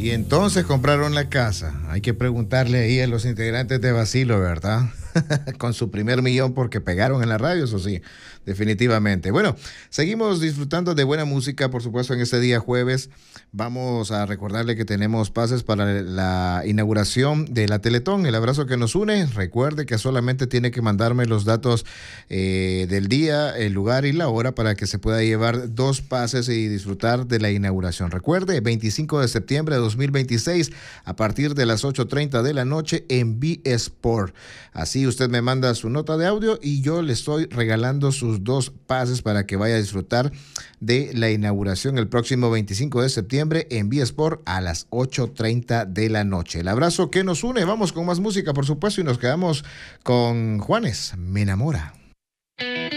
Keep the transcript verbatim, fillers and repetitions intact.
Y entonces compraron la casa. Hay que preguntarle ahí a los integrantes de Vacilo, ¿verdad? Con su primer millón porque pegaron en la radio, eso sí, definitivamente. Bueno, seguimos disfrutando de buena música, por supuesto, en este día jueves. Vamos a recordarle que tenemos pases para la inauguración de la Teletón, el abrazo que nos une. Recuerde que solamente tiene que mandarme los datos eh, del día, el lugar y la hora para que se pueda llevar dos pases y disfrutar de la inauguración. Recuerde, veinticinco de septiembre de dos mil veintiséis, a partir de las ocho treinta de la noche en B Sport. Así usted me manda su nota de audio y yo le estoy regalando sus dos pases para que vaya a disfrutar de la inauguración el próximo veinticinco de septiembre en B Sport a las ocho treinta de la noche. El abrazo que nos une. Vamos con más música, por supuesto, y nos quedamos con Juanes, Me Enamora.